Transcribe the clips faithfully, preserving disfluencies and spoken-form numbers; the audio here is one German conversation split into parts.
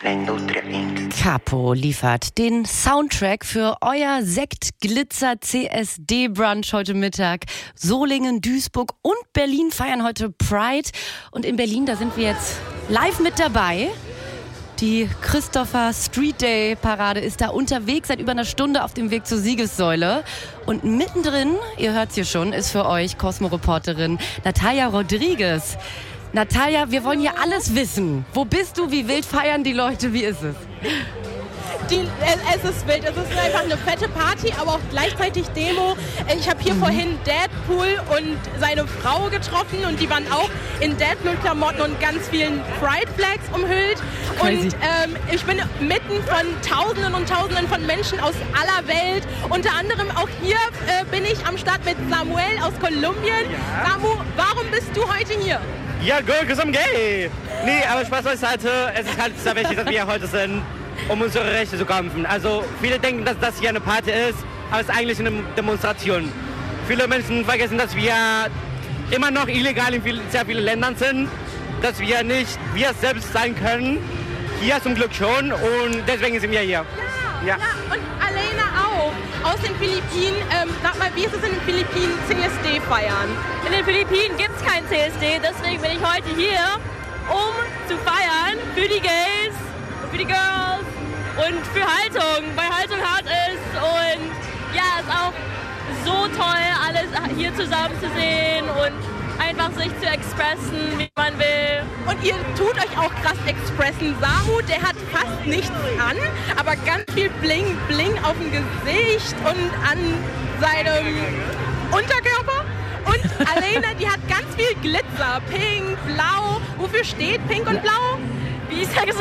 La Industria Incorporated. Capo liefert den Soundtrack für euer Sekt-Glitzer-C S D-Brunch heute Mittag. Solingen, Duisburg und Berlin feiern heute Pride. Und in Berlin, da sind wir jetzt live mit dabei. Die Christopher Street Day Parade ist da unterwegs, seit über einer Stunde auf dem Weg zur Siegessäule. Und mittendrin, ihr hört's hier schon, ist für euch Cosmo-Reporterin Natalia Rodriguez. Natalia, wir wollen hier alles wissen. Wo bist du? Wie wild feiern die Leute? Wie ist es? Die, es ist wild, es ist einfach eine fette Party, aber auch gleichzeitig Demo. Ich habe hier mhm. vorhin Deadpool und seine Frau getroffen und die waren auch in Deadpool-Klamotten und ganz vielen Pride-Flags umhüllt. Crazy. Und ähm, ich bin mitten von Tausenden und Tausenden von Menschen aus aller Welt. Unter anderem auch hier äh, bin ich am Start mit Samuel aus Kolumbien. Ja. Samu, warum bist du heute hier? Ja, girl, because I'm gay. Nee, aber Spaß beiseite. Es ist halt sehr wichtig, dass wir hier heute sind, um unsere Rechte zu kämpfen. Also viele denken, dass das hier eine Party ist, aber es ist eigentlich eine Demonstration. Viele Menschen vergessen, dass wir immer noch illegal in viel, sehr vielen Ländern sind, dass wir nicht wir selbst sein können. Hier zum Glück schon und deswegen sind wir hier. Ja, ja. ja und Alena auch. Aus den Philippinen, ähm, sag mal, wie ist es in den Philippinen, C S D feiern? In den Philippinen gibt es kein C S D, deswegen bin ich heute hier, um zu feiern für die Gays, für die Girls und für Haltung, weil Haltung hart ist und ja, es ist auch so toll, alles hier zusammen zu sehen und einfach sich zu expressen, wie man will. Und ihr tut euch auch krass expressen. Samu, der hat fast nichts an, aber ganz viel Bling Bling auf dem Gesicht und an seinem Unterkörper. Und Alena, die hat ganz viel Glitzer, pink, blau. Wofür steht pink und blau? Wie ich sage so,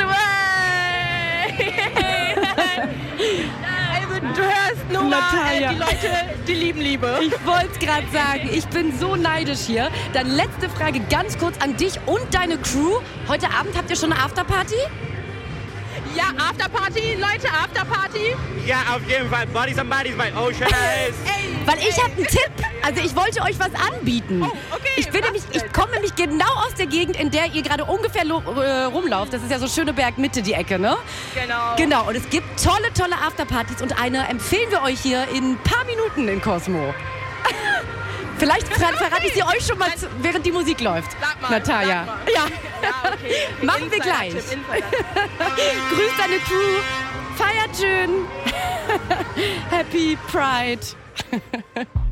also, du hörst nur äh, die Leute, die lieben Liebe. Ich wollte es gerade sagen, ich bin so neidisch hier. Dann letzte Frage ganz kurz an dich und deine Crew. Heute Abend habt ihr schon eine Afterparty? Ja, Afterparty, Leute, Afterparty. Ja, auf jeden Fall. Bodies and Bodies bei Ocean Eyes. Weil ich habe einen Tipp. Also ich wollte euch was anbieten. Oh, okay. Ich, bin nämlich, ich komme nämlich genau aus der Gegend, in der ihr gerade ungefähr lo- äh, rumlauft. Das ist ja so Schöneberg Mitte, die Ecke, ne? Genau. Genau. Und es gibt tolle, tolle Afterpartys und eine empfehlen wir euch hier in ein paar Minuten in Cosmo. Vielleicht ver- verrate ich sie euch schon mal, zu, während die Musik läuft. Sag mal, Natalia. sag mal. Ja. Ja, okay. Machen wir gleich. Grüß deine Crew. Feiert schön. Happy Pride.